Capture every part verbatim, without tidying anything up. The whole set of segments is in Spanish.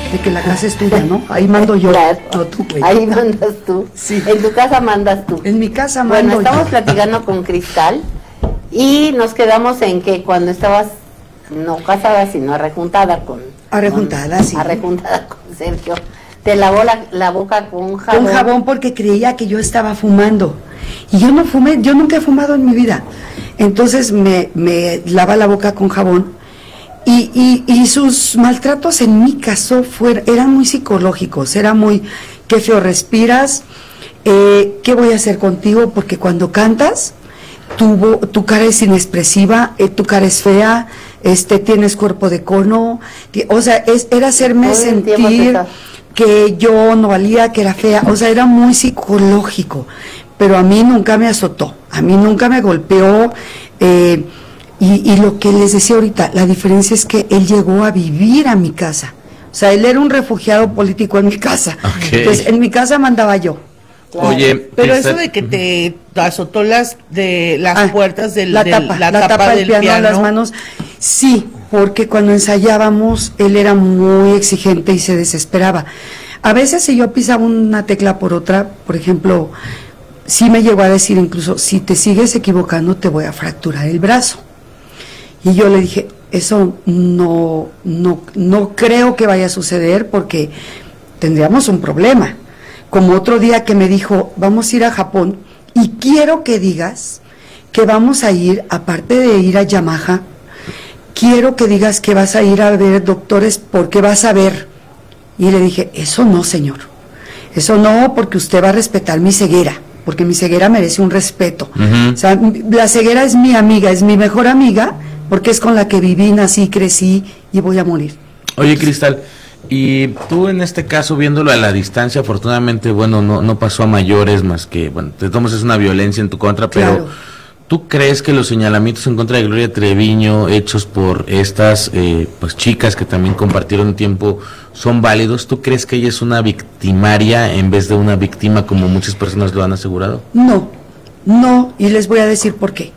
de que la casa es tuya, ¿no? Ahí mando yo. Claro. No, tú, güey. Ahí mandas tú. Sí. En tu casa mandas tú. En mi casa mando Bueno, estamos yo. platicando con Cristal y nos quedamos en que cuando estabas no casada, sino arrejuntada con... Arrejuntada, con, sí. Arrejuntada con Sergio. Te lavó la, la boca con jabón. Con jabón porque creía que yo estaba fumando. Y yo no fumé, yo nunca he fumado en mi vida. Entonces me, me lava la boca con jabón. Y, y, y sus maltratos en mi caso fueron, eran muy psicológicos. Era muy, qué feo respiras, eh, qué voy a hacer contigo, porque cuando cantas, tu, tu cara es inexpresiva, eh, tu cara es fea, este, tienes cuerpo de cono. O sea, es, era hacerme Todo el tiempo sentir... te que yo no valía, que era fea, o sea, era muy psicológico, pero a mí nunca me azotó, a mí nunca me golpeó, eh, y, y lo que les decía ahorita, la diferencia es que él llegó a vivir a mi casa, o sea, él era un refugiado político en mi casa, Okay. Entonces en mi casa mandaba yo. Claro. Oye, Pero esta- eso de que te azotó las de las Ah, puertas del, la del- tapa, la la tapa, tapa del del piano, piano, las manos, sí, porque cuando ensayábamos él era muy exigente y se desesperaba. A veces si yo pisaba una tecla por otra, por ejemplo, sí me llegó a decir incluso, si te sigues equivocando te voy a fracturar el brazo. Y yo le dije, eso no, no, no creo que vaya a suceder porque tendríamos un problema. Como otro día que me dijo, vamos a ir a Japón y quiero que digas que vamos a ir, aparte de ir a Yamaha, quiero que digas que vas a ir a ver doctores porque vas a ver. Y le dije, eso no, señor, eso no, porque usted va a respetar mi ceguera, porque mi ceguera merece un respeto. Ujú. O sea, la ceguera es mi amiga, es mi mejor amiga, porque es con la que viví, nací, crecí y voy a morir. Oye, Cristal, y tú en este caso, viéndolo a la distancia, afortunadamente, bueno, no, no pasó a mayores más que, bueno, te tomas es una violencia en tu contra, pero Claro. ¿tú crees que los señalamientos en contra de Gloria Treviño hechos por estas eh, pues chicas que también compartieron tiempo son válidos? ¿Tú crees que ella es una victimaria en vez de una víctima como muchas personas lo han asegurado? No, no, y les voy a decir por qué.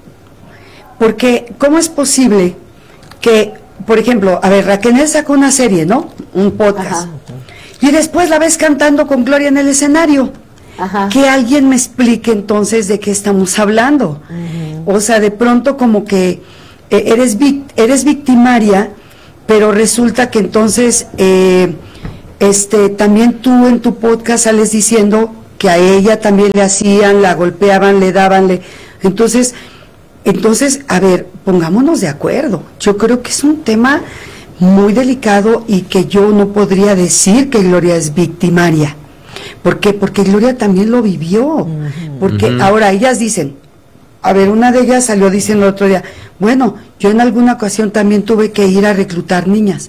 Porque, ¿cómo es posible que, por ejemplo, a ver, Raquel sacó una serie, ¿no? Un podcast. Ajá. Y después la ves cantando con Gloria en el escenario. Ajá. Que alguien me explique entonces de qué estamos hablando. Uh-huh. O sea, de pronto como que eh, eres, vic- eres victimaria, pero resulta que entonces eh, este también tú en tu podcast sales diciendo que a ella también le hacían, la golpeaban, le daban, le... Entonces, entonces, a ver, pongámonos de acuerdo. Yo creo que es un tema muy delicado y que yo no podría decir que Gloria es victimaria. ¿Por qué? Porque Gloria también lo vivió. Uh-huh. Porque uh-huh. ahora ellas dicen, a ver, una de ellas salió diciendo el otro día, bueno, yo en alguna ocasión también tuve que ir a reclutar niñas.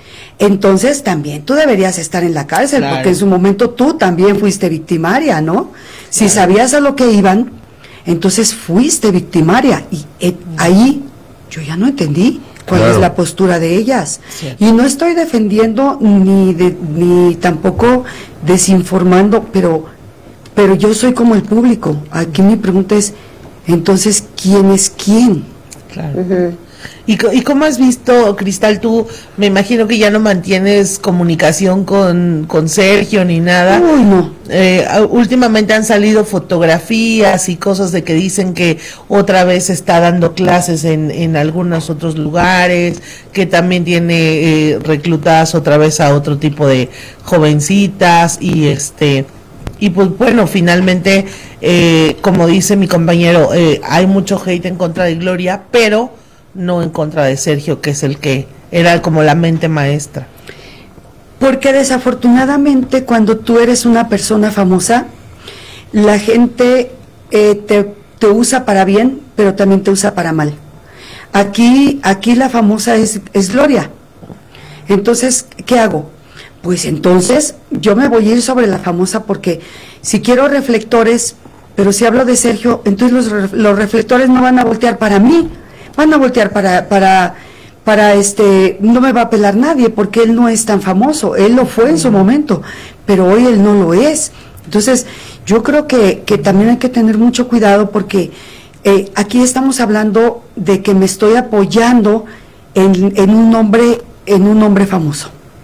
Entonces también tú deberías estar en la cárcel, claro. Porque en su momento tú también fuiste victimaria, ¿no? Si claro. sabías a lo que iban, entonces fuiste victimaria. Y eh, ahí yo ya no entendí cuál claro. es la postura de ellas. Sí. Y no estoy defendiendo ni de, ni tampoco desinformando, pero, pero yo soy como el público. Aquí mi pregunta es, entonces, ¿quién es quién? Claro. Uh-huh. ¿Y, ¿Y cómo has visto, Cristal, tú, me imagino que ya no mantienes comunicación con, con Sergio ni nada? Uy, no. Eh, últimamente han salido fotografías y cosas de que dicen que otra vez está dando clases en, en algunos otros lugares, que también tiene eh, reclutadas otra vez a otro tipo de jovencitas y este... Y pues bueno, finalmente, eh, como dice mi compañero, eh, hay mucho hate en contra de Gloria, pero no en contra de Sergio, que es el que era como la mente maestra. Porque desafortunadamente cuando tú eres una persona famosa, la gente eh, te, te usa para bien, pero también te usa para mal. Aquí, aquí la famosa es, es Gloria. Entonces, ¿qué hago? Pues entonces yo me voy a ir sobre la famosa porque si quiero reflectores, pero si hablo de Sergio, entonces los, los reflectores no van a voltear para mí, van a voltear para, para, para este, no me va a pelar nadie porque él no es tan famoso, él lo fue en su momento, pero hoy él no lo es. Entonces yo creo que, que también hay que tener mucho cuidado porque eh, aquí estamos hablando de que me estoy apoyando en, en un hombre, en un hombre famoso.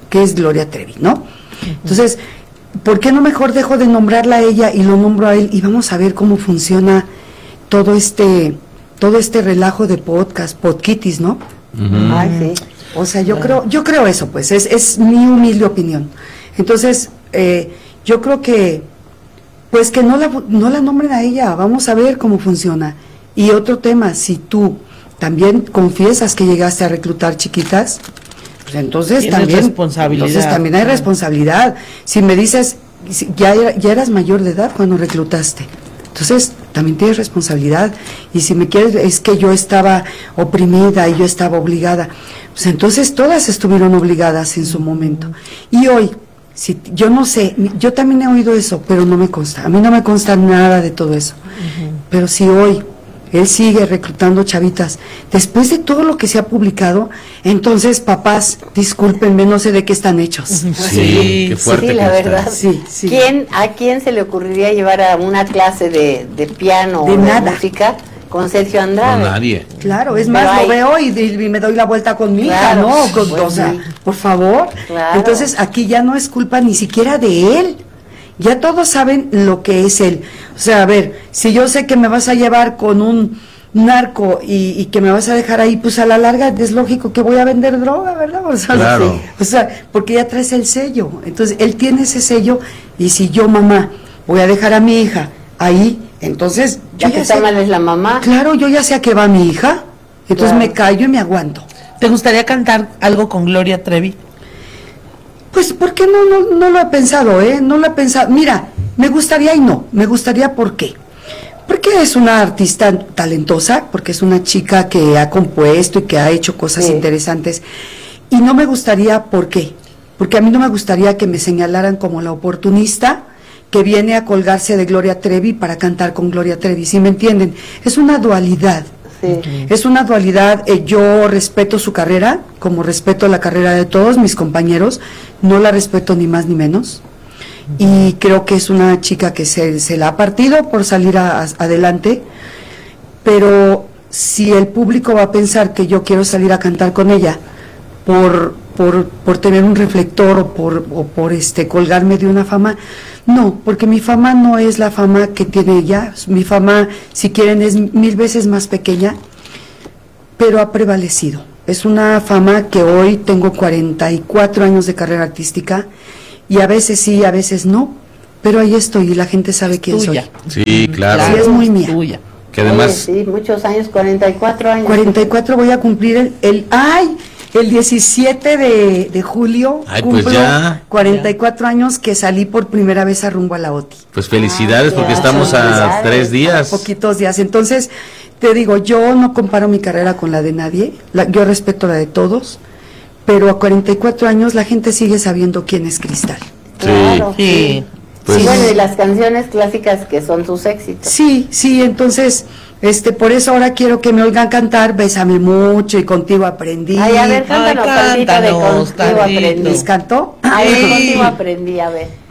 que es Gloria Trevi, ¿no? Entonces, ¿por qué no mejor dejo de nombrarla a ella y lo nombro a él y vamos a ver cómo funciona todo este todo este relajo de podcast, podquitis, ¿no? Ujú. Ay, sí. O sea, yo creo yo creo eso, pues, es, es mi humilde opinión. Entonces, eh, yo creo que, pues que no la, no la nombren a ella, vamos a ver cómo funciona. Y otro tema, si tú también confiesas que llegaste a reclutar chiquitas, pues entonces Tienes también, responsabilidad. entonces también hay responsabilidad. Si me dices, si ya, era- ya eras mayor de edad cuando reclutaste, entonces también tienes responsabilidad. Y si me quieres, es que yo estaba oprimida y yo estaba obligada, pues entonces todas estuvieron obligadas en su momento. Y hoy, si yo no sé, yo también he oído eso, pero no me consta, a mí no me consta nada de todo eso. Pero si hoy él sigue reclutando chavitas, después de todo lo que se ha publicado, entonces papás, discúlpenme, no sé de qué están hechos. Sí, qué fuerte. Sí, que la está. verdad. Sí, sí. ¿Quién, ¿A quién se le ocurriría llevar a una clase de, de piano De o de nada. música con Sergio No, Andrade? nadie. Claro, es Pero más, hay- lo veo y, y me doy la vuelta con mi Claro, hija, ¿no? Con- pues o sea, sí. por favor. Claro. Entonces, aquí ya no es culpa ni siquiera de él. Ya todos saben lo que es él. O sea, a ver, si yo sé que me vas a llevar con un narco y, y que me vas a dejar ahí, pues a la larga es lógico que voy a vender droga, ¿verdad? O sea, Claro. sí. O sea, porque ya traes el sello. Entonces, él tiene ese sello y si yo, mamá, voy a dejar a mi hija ahí, entonces yo Ya que ya está sé- mal es la mamá. Claro, yo ya sé a qué va mi hija, entonces Claro. me callo y me aguanto. ¿Te gustaría cantar algo con Gloria Trevi? Pues, ¿por qué no, no, no lo he pensado, eh? No lo he pensado. Mira, me gustaría y no. Me gustaría, ¿por qué? Porque es una artista talentosa, porque es una chica que ha compuesto y que ha hecho cosas Sí. interesantes. Y no me gustaría, ¿por qué? Porque a mí no me gustaría que me señalaran como la oportunista que viene a colgarse de Gloria Trevi para cantar con Gloria Trevi, ¿sí me entienden? Es una dualidad. Sí. Es una dualidad, eh, yo respeto su carrera, como respeto la carrera de todos mis compañeros, no la respeto ni más ni menos, y creo que es una chica que se, se la ha partido por salir a- a- adelante, pero si el público va a pensar que yo quiero salir a cantar con ella por, por, por tener un reflector o por, o por este colgarme de una fama, no, porque mi fama no es la fama que tiene ella, mi fama, si quieren, es mil veces más pequeña, pero ha prevalecido. Es una fama que hoy tengo cuarenta y cuatro años de carrera artística y a veces sí, a veces no, pero ahí estoy y la gente sabe quién Tuya. soy. Sí, claro. Sí, es muy mía. Tuya. Que además, Oye, sí, muchos años, cuarenta y cuatro años. cuarenta y cuatro voy a cumplir el, el ¡ay! El diecisiete de, de julio Ay, pues cumplo ya. cuarenta y cuatro años que salí por primera vez a Rumbo a la OTI. pues felicidades Ah, porque ya. estamos a Felicidades. tres días. Poquitos días. Entonces, te digo, yo no comparo mi carrera con la de nadie, la- yo respeto la de todos, pero a cuarenta y cuatro años la gente sigue sabiendo quién es Cristal. Claro, Sí. sí. Pues- Sí, bueno, y las canciones clásicas que son sus éxitos. Sí, sí, entonces, este, por eso ahora quiero que me oigan cantar Bésame mucho y Contigo aprendí. Ay, a ver, cántanos Ay, tantito de cántanos Contigo tantito. aprendí. ¿Les cantó? A ver, Sí. Contigo aprendí, a ver.